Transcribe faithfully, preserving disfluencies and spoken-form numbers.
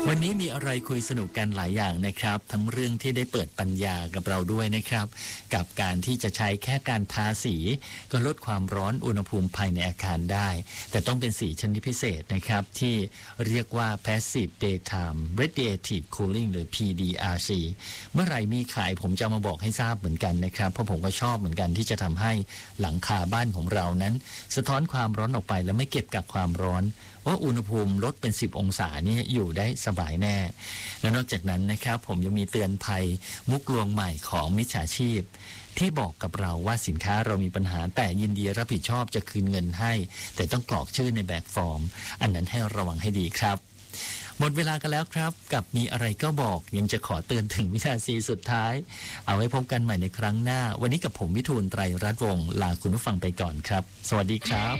วันนี้มีอะไรคุยสนุกกันหลายอย่างนะครับทั้งเรื่องที่ได้เปิดปัญญากับเราด้วยนะครับกับการที่จะใช้แค่การทาสีก็ลดความร้อนอุณหภูมิภายในอาคารได้แต่ต้องเป็นสีชนิดพิเศษนะครับที่เรียกว่า Passive Daytime Radiative Cooling หรือ พี ดี อาร์ ซี เมื่อไหร่มีขายผมจะมาบอกให้ทราบเหมือนกันนะครับเพราะผมก็ชอบเหมือนกันที่จะทำให้หลังคาบ้านของเรานั้นสะท้อนความร้อนออกไปและไม่เก็บกักความร้อนว่าอุณหภูมิลดเป็นสิบองศานี่อยู่ได้สบายแน่และนอกจากนั้นนะครับผมยังมีเตือนภัยมุกลวงใหม่ของมิจฉาชีพที่บอกกับเราว่าสินค้าเรามีปัญหาแต่ยินดีรับผิดชอบจะคืนเงินให้แต่ต้องกรอกชื่อในแบบฟอร์มอันนั้นให้ระวังให้ดีครับหมดเวลากันแล้วครับกับมีอะไรก็บอกยังจะขอเตือนถึงวินาทีสุดท้ายเอาไว้พบกันใหม่ในครั้งหน้าวันนี้กับผมวิทูลไตรรัตน์วงศ์ลาคุณผู้ฟังไปก่อนครับสวัสดีครับ